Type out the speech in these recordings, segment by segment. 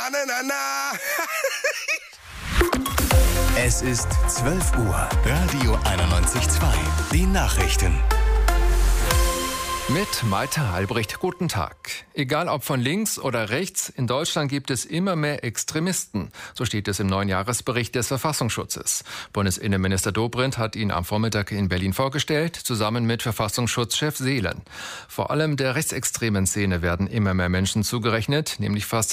na, na, na. Es ist 12 Uhr. Radio 91.2. Die Nachrichten. Mit Malte Albrecht, guten Tag. Egal ob von links oder rechts, in Deutschland gibt es immer mehr Extremisten. So steht es im neuen Jahresbericht des Verfassungsschutzes. Bundesinnenminister Dobrindt hat ihn am Vormittag in Berlin vorgestellt, zusammen mit Verfassungsschutzchef Seelen. Vor allem der rechtsextremen Szene werden immer mehr Menschen zugerechnet, nämlich fast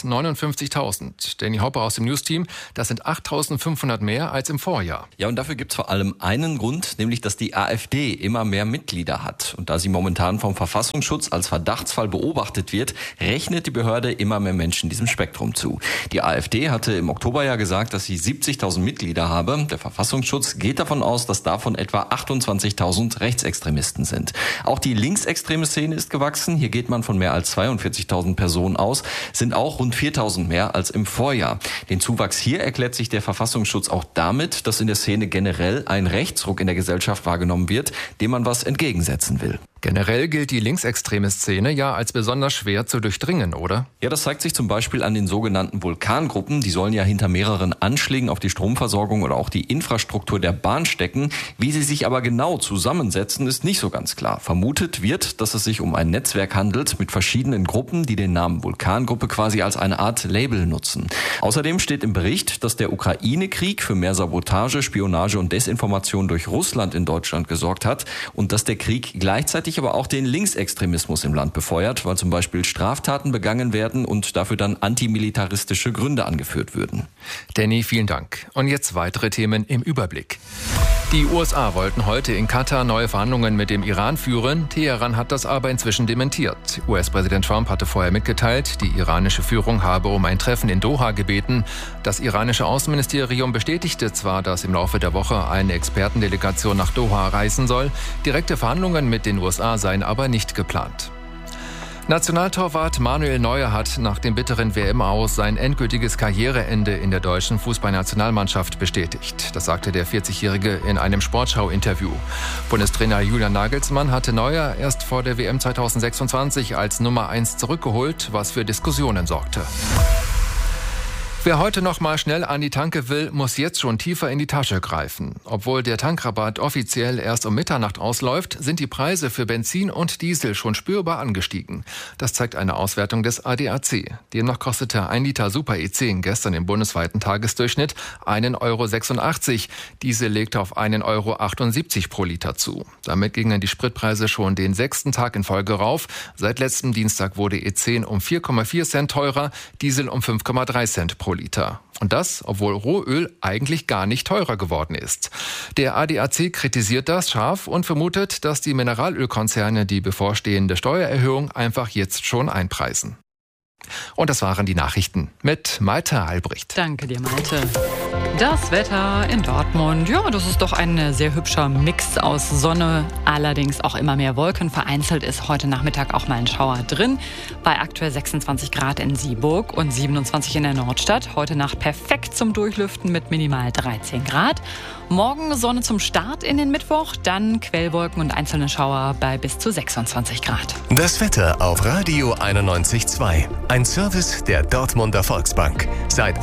59.000. Danny Hopper aus dem News-Team, das sind 8.500 mehr als im Vorjahr. Ja, und dafür gibt es vor allem einen Grund, nämlich dass die AfD immer mehr Mitglieder hat. Und da sie momentan vom Verfassungsschutz als Verdachtsfall beobachtet wird, rechnet die Behörde immer mehr Menschen diesem Spektrum zu. Die AfD hatte im Oktober ja gesagt, dass sie 70.000 Mitglieder habe. Der Verfassungsschutz geht davon aus, dass davon etwa 28.000 Rechtsextremisten sind. Auch die linksextreme Szene ist gewachsen. Hier geht man von mehr als 42.000 Personen aus, sind auch rund 4.000 mehr als im Vorjahr. Den Zuwachs hier erklärt sich der Verfassungsschutz auch damit, dass in der Szene generell ein Rechtsruck in der Gesellschaft wahrgenommen wird, dem man was entgegensetzen will. Generell gilt die linksextreme Szene ja als besonders schwer zu durchdringen, oder? Ja, das zeigt sich zum Beispiel an den sogenannten Vulkangruppen. Die sollen ja hinter mehreren Anschlägen auf die Stromversorgung oder auch die Infrastruktur der Bahn stecken. Wie sie sich aber genau zusammensetzen, ist nicht so ganz klar. Vermutet wird, dass es sich um ein Netzwerk handelt mit verschiedenen Gruppen, die den Namen Vulkangruppe quasi als eine Art Label nutzen. Außerdem steht im Bericht, dass der Ukraine-Krieg für mehr Sabotage, Spionage und Desinformation durch Russland in Deutschland gesorgt hat und dass der Krieg gleichzeitig aber auch den Linksextremismus im Land befeuert, weil zum Beispiel Straftaten begangen werden und dafür dann antimilitaristische Gründe angeführt würden. Danny, vielen Dank. Und jetzt weitere Themen im Überblick. Die USA wollten heute in Katar neue Verhandlungen mit dem Iran führen. Teheran hat das aber inzwischen dementiert. US-Präsident Trump hatte vorher mitgeteilt, die iranische Führung habe um ein Treffen in Doha gebeten. Das iranische Außenministerium bestätigte zwar, dass im Laufe der Woche eine Expertendelegation nach Doha reisen soll. Direkte Verhandlungen mit den USA seien aber nicht geplant. Nationaltorwart Manuel Neuer hat nach dem bitteren WM-Aus sein endgültiges Karriereende in der deutschen Fußballnationalmannschaft bestätigt. Das sagte der 40-Jährige in einem Sportschau-Interview. Bundestrainer Julian Nagelsmann hatte Neuer erst vor der WM 2026 als Nummer 1 zurückgeholt, was für Diskussionen sorgte. Wer heute noch mal schnell an die Tanke will, muss jetzt schon tiefer in die Tasche greifen. Obwohl der Tankrabatt offiziell erst um Mitternacht ausläuft, sind die Preise für Benzin und Diesel schon spürbar angestiegen. Das zeigt eine Auswertung des ADAC. Demnach kostete 1 Liter Super E10 gestern im bundesweiten Tagesdurchschnitt 1,86 €. Diesel legte auf 1,78 € pro Liter zu. Damit gingen die Spritpreise schon den 6. Tag in Folge rauf. Seit letztem Dienstag wurde E10 um 4,4 Cent teurer, Diesel um 5,3 Cent pro Liter. Und das, obwohl Rohöl eigentlich gar nicht teurer geworden ist. Der ADAC kritisiert das scharf und vermutet, dass die Mineralölkonzerne die bevorstehende Steuererhöhung einfach jetzt schon einpreisen. Und das waren die Nachrichten mit Malte Albrecht. Danke dir, Malte. Das Wetter in Dortmund, ja, das ist doch ein sehr hübscher Mix aus Sonne, allerdings auch immer mehr Wolken. Vereinzelt ist heute Nachmittag auch mal ein Schauer drin. Bei aktuell 26 Grad in Sieburg und 27 in der Nordstadt. Heute Nacht perfekt zum Durchlüften mit minimal 13 Grad. Morgen Sonne zum Start in den Mittwoch, dann Quellwolken und einzelne Schauer bei bis zu 26 Grad. Das Wetter auf Radio 91.2. Ein Service der Dortmunder Volksbank. Seit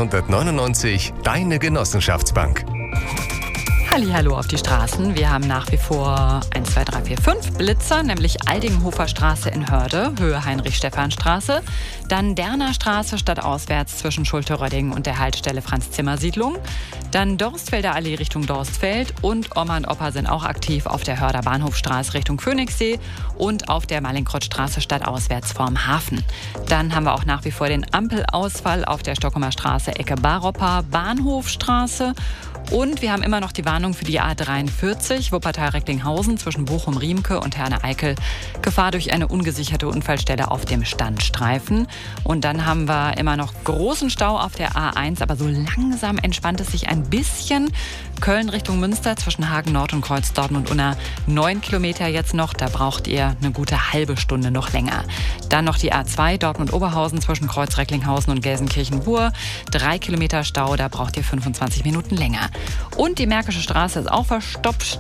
1899 deine Genossenschaftsbank. Hallihallo auf die Straßen. Wir haben nach wie vor 1, 2, 3, 4, 5 Blitzer, nämlich Aldingenhofer Straße in Hörde, Höhe Heinrich-Stephan-Straße. Dann Derner Straße stadtauswärts zwischen Schulte-Rödding und der Haltestelle Franz-Zimmer-Siedlung. Dann Dorstfelder Allee Richtung Dorstfeld und Oma und Opa sind auch aktiv auf der Hörder Bahnhofstraße Richtung Königssee und auf der Mallinckrodtstraße stadtauswärts vorm Hafen. Dann haben wir auch nach wie vor den Ampelausfall auf der Stockholmer Straße Ecke Baropper Bahnhofstraße. Und wir haben immer noch die Warnung für die A43, Wuppertal-Recklinghausen zwischen Bochum-Riemke und Herne-Eickel. Gefahr durch eine ungesicherte Unfallstelle auf dem Standstreifen. Und dann haben wir immer noch großen Stau auf der A1, aber so langsam entspannt es sich ein bisschen. Köln Richtung Münster zwischen Hagen Nord und Kreuz Dortmund-Unna 9 Kilometer jetzt noch. Da braucht ihr eine gute halbe Stunde noch länger. Dann noch die A2 Dortmund-Oberhausen zwischen Kreuz Recklinghausen und Gelsenkirchen-Ruhr. 3 Kilometer Stau, da braucht ihr 25 Minuten länger. Und die Märkische Straße ist auch verstopft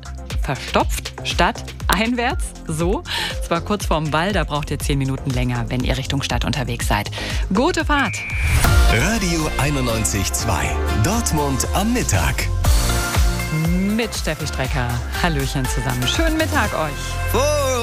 stadteinwärts. So, zwar kurz vorm Wall, da braucht ihr 10 Minuten länger, wenn ihr Richtung Stadt unterwegs seid. Gute Fahrt! Radio 91.2. Dortmund am Mittag. Mit Steffi Strecker. Hallöchen zusammen. Schönen Mittag euch.